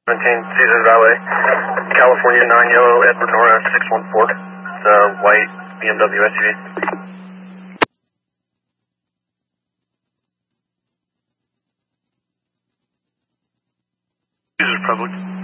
17 Cesar Valley, California, 9 Yellow, Edward Nora, 614. It's a white BMW SUV. Cesar Public.